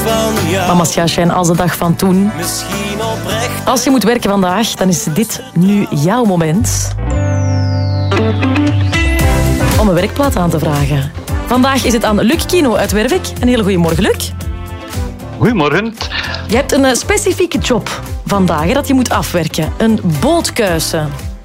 van jou. Mama's Jasje en Als de dag van toen. Misschien oprecht. Als je moet werken vandaag, dan is dit nu jouw moment om een werkplaats aan te vragen. Vandaag is het aan Luc Kino uit Wervik. Een hele goede morgen, Luc. Goedemorgen. Je hebt een specifieke job vandaag dat je moet afwerken. Een bootkuisen.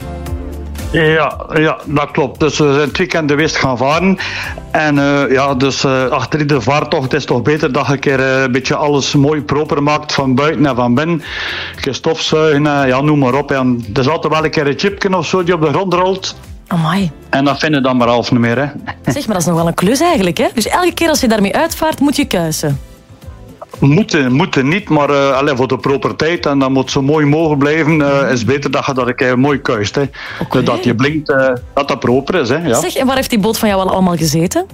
Ja, dat klopt. Dus we zijn het weekend de West gaan varen. En dus achter iedere vaartocht is het toch beter dat je een keer een beetje alles mooi proper maakt van buiten en van binnen. Een keer stofzuigen, noem maar op. En er is altijd wel een keer een chipje of zo die op de grond rolt. Amai. En dat vinden dan maar half niet meer. Hè. Zeg, maar dat is nog wel een klus eigenlijk, hè? Dus elke keer als je daarmee uitvaart, moet je kuisen. Moeten niet, maar voor de proper tijd. En dat moet zo mooi mogen blijven. Is beter dat je dat een keer mooi kuist. Hè. Okay. Dat je blinkt, dat dat proper is. Hè, ja. Zeg, en waar heeft die boot van jou al allemaal gezeten?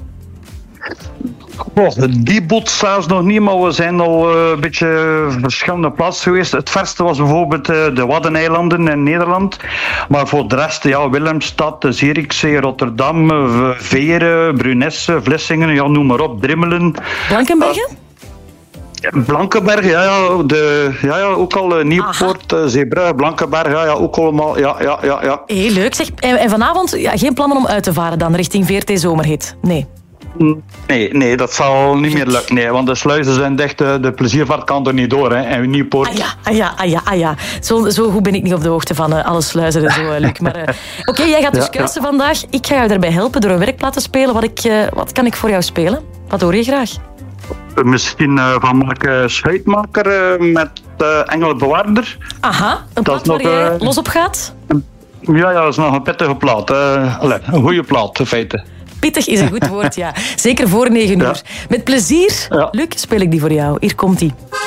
Die boot zelfs nog niet, maar we zijn al een beetje verschillende plaatsen geweest. Het verste was bijvoorbeeld de Waddeneilanden in Nederland. Maar voor de rest, Willemstad, Zierikzee, Rotterdam, Veere, Brunesse, Vlissingen, noem maar op, Drimmelen. Blankenbergen? Blankenberg, ook al Nieuwpoort, Zeebrugge, Blankenberg, ook allemaal, ja. Heel leuk. Zeg, en vanavond geen plannen om uit te varen dan, richting VRT Zomerhit? Nee. Nee, dat zal niet meer lukken. Nee, want de sluizen zijn dicht, de pleziervaart kan er niet door. Hè. En Nieuwpoort... Ah ja. Zo goed ben ik niet op de hoogte van alle sluizen en zo, Luc. Maar oké, jij gaat dus kuisen vandaag. Ik ga jou daarbij helpen door een werkplaat te spelen. Wat kan ik voor jou spelen? Wat hoor je graag? Misschien van Mark Schuitmaker met Engelbewaarder. Aha, een plaat waar jij los op gaat? Ja, dat is nog een pittige plaat. Een goede plaat, in feite. Pittig is een goed woord, ja. Zeker voor 9 uur. Met plezier, Luc, speel ik die voor jou. Hier komt-ie.